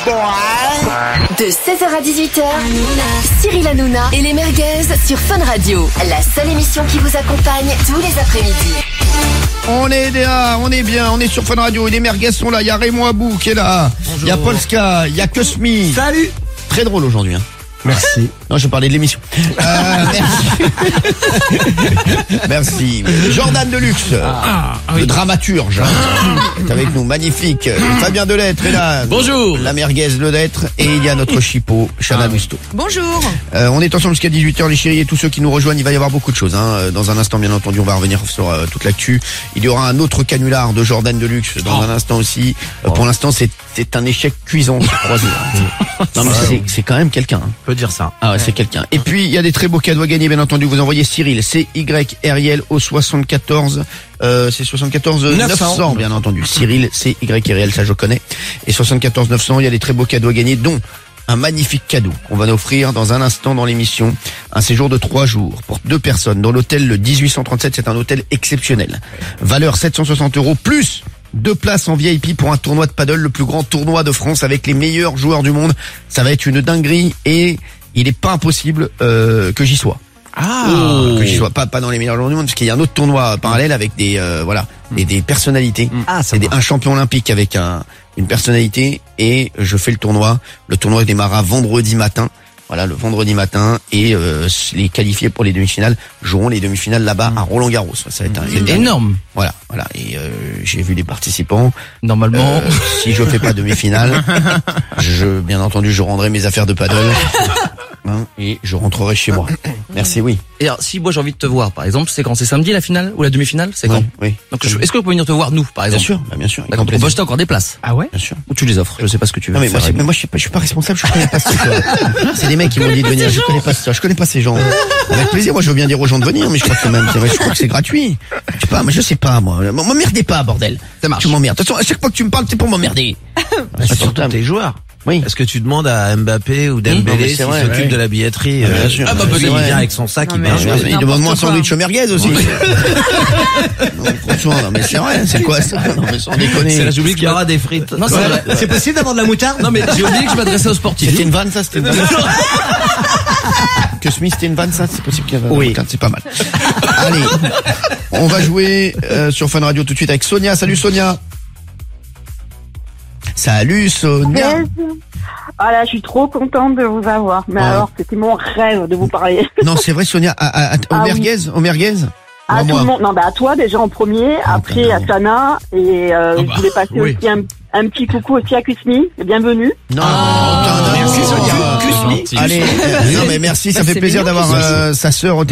De 16h à 18h, Cyril Hanouna et les merguez sur Fun Radio. La seule émission qui vous accompagne tous les après-midi. On est là, on est bien, on est sur Fun Radio et les merguez sont là. Il y a Raymond Abou qui est là. Il y a Polska, il y a Cosmi. Salut. Très drôle aujourd'hui. Merci. Non, je parlais de l'émission. Merci. Merci. Jordan Deluxe, le dramaturge, est avec nous, magnifique. Fabien Delettre est là. Bonjour. La merguez Delettre et il y a notre chipot, Chana Lousteau. Bonjour. On est ensemble jusqu'à 18h les chéris et tous ceux qui nous rejoignent, il va y avoir beaucoup de choses. Dans un instant, bien entendu, on va revenir sur toute l'actu. Il y aura un autre canular de Jordan Deluxe dans un instant aussi. Pour l'instant, c'est un échec cuisant sur 3 jours. Non mais c'est quand même quelqu'un. On peut dire ça. Ah ouais, c'est quelqu'un. Et puis il y a des très beaux cadeaux à gagner, bien entendu. Vous envoyez Cyril, CYRIL au 74. C'est 74 900 bien entendu. Cyril, CYRIL, ça je connais. Et 74 900, il y a des très beaux cadeaux à gagner, dont un magnifique cadeau qu'on va offrir dans un instant dans l'émission. Un séjour de 3 jours pour 2 personnes dans l'hôtel le 1837. C'est un hôtel exceptionnel. Valeur 760 € plus 2 places en VIP pour un tournoi de paddle, le plus grand tournoi de France avec les meilleurs joueurs du monde. Ça va être une dinguerie et il n'est pas impossible que j'y sois. Que j'y sois pas dans les meilleurs joueurs du monde, parce qu'il y a un autre tournoi parallèle avec des des personnalités. C'est un champion olympique avec une personnalité et je fais le tournoi. Le tournoi démarra vendredi matin. Voilà, le vendredi matin, et les qualifiés pour les demi-finales joueront les demi-finales là-bas à Roland-Garros. Ça va être énorme. Voilà. Et j'ai vu les participants. Normalement, si je fais pas demi-finale, bien entendu, je rendrai mes affaires de paddle et je rentrerai chez moi. Merci, oui. Et alors, si moi j'ai envie de te voir, par exemple, c'est quand? C'est samedi la finale ou la demi-finale? C'est quand? Oui. Donc, est-ce qu'on peut venir te voir nous, par exemple? Bien sûr. D'accord. On peut acheter encore des places. Ah ouais? Bien sûr. Ou tu les offres? Je sais pas ce que tu veux. Non mais faire. moi je suis pas responsable, je connais pas ce truc. C'est des mecs qui m'ont dit de venir, je connais pas ces gens. Avec plaisir, moi je veux bien dire aux gens de venir, mais je crois que c'est gratuit. Je sais pas, mais je sais pas moi. M'emmerdez pas, bordel. Ça marche. Tu m'emmerdes. De toute façon, à chaque fois que tu me parles, c'est pour m'emmerder. Surtout tes joueurs. Oui. Est-ce que tu demandes à Mbappé ou Dembélé s'il s'occupe de la billetterie? Bien sûr. Il vient avec son sac, il Il demande-moi un sandwich au merguez aussi. Non, François, non mais c'est vrai, c'est quoi ça? Non mais sans déconner. C'est là, j'oublie qu'il y aura des frites. Non, c'est vrai. C'est possible d'avoir de la moutarde? Non mais j'ai oublié que je m'adressais aux sportifs. C'était une vanne, ça? C'était une vanne. Que Smith, c'était une vanne, ça? C'est possible qu'il y ait Oui. C'est pas mal. Allez. On va jouer sur Fun Radio tout de suite avec Sonia. Salut Sonia. Salut Sonia. Ah là, je suis trop contente de vous avoir. Mais alors, c'était mon rêve de vous parler. Non, c'est vrai Sonia. Au merguez? À tout le monde. Non, à toi déjà en premier, après à Sana, et je voulais passer aussi un petit coucou aussi à Kusmi. Bienvenue. Non, merci Sonia. Kusmi. Allez, non mais merci, ça fait plaisir d'avoir sa sœur au